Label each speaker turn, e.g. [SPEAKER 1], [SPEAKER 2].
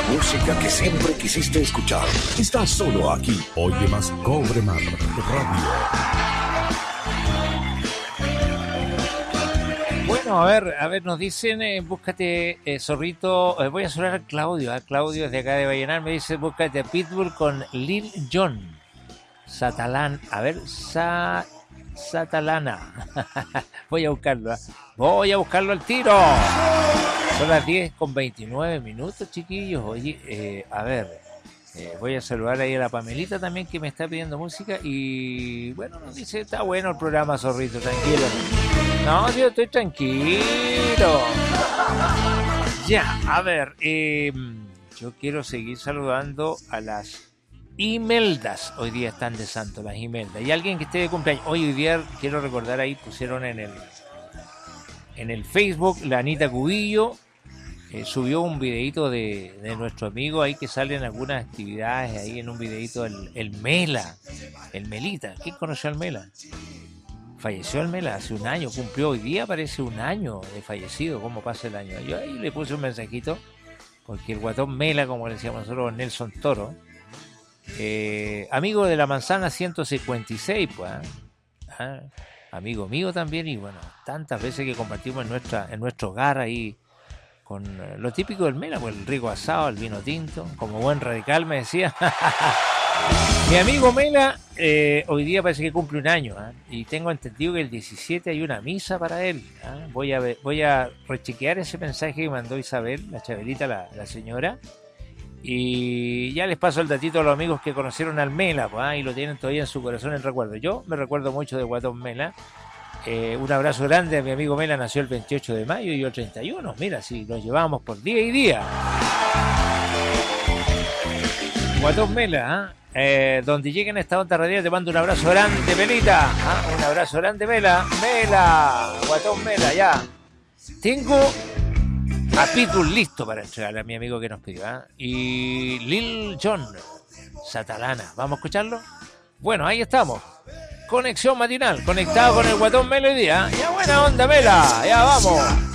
[SPEAKER 1] música que siempre quisiste escuchar. Está solo aquí. Oye más Cobre Mar Radio.
[SPEAKER 2] Bueno, a ver, nos dicen, búscate Zorrito, voy a sonar a Claudio, Claudio desde acá de Vallenar me dice, búscate a Pitbull con Lil Jon, Satalán, a ver, Satalana, voy a buscarlo al tiro, son las 10:29, chiquillos, oye, a ver, voy a saludar ahí a la Pamelita también que me está pidiendo música y bueno, nos dice, está bueno el programa, Zorrito, tranquilo. No, yo estoy tranquilo. Ya, a ver, yo quiero seguir saludando a las Imeldas. Hoy día están de santo las Imeldas. Y alguien que esté de cumpleaños. Hoy día quiero recordar ahí, pusieron en el Facebook, la Anita Cubillo subió un videito de nuestro amigo ahí que salen algunas actividades ahí en un videito, el Mela, el Melita. ¿Quién conoció al Mela? Falleció el Mela hace un año, cumplió hoy día, parece un año de fallecido, ¿cómo pasa el año? Yo ahí le puse un mensajito, porque el guatón Mela, como le decíamos nosotros, Nelson Toro, amigo de la manzana 156, pues, amigo mío también, y bueno, tantas veces que compartimos en nuestro hogar ahí, con lo típico del Mela, pues el rico asado, el vino tinto, como buen radical me decía. Mi amigo Mela hoy día parece que cumple un año, y tengo entendido que el 17 hay una misa para él. Voy a rechequear ese mensaje que mandó Isabel, la Chabelita, la señora, y ya les paso el datito a los amigos que conocieron al Mela, y lo tienen todavía en su corazón el recuerdo. Yo me recuerdo mucho de Guatón Mela. Un abrazo grande a mi amigo Mela, nació el 28 de mayo y yo el 31. Mira, si nos llevamos por día y día. Guatón Mela, donde lleguen a esta onda radial, te mando un abrazo grande, Melita. Un abrazo grande, Mela. Guatón Mela, ya. Tengo a Pitbull listo para entregarle a mi amigo que nos pidió. Y Lil Jon, Satalana. ¿Vamos a escucharlo? Bueno, ahí estamos. Conexión matinal, conectado con el Guatón Mela hoy día. Ya buena onda, Mela. Ya vamos.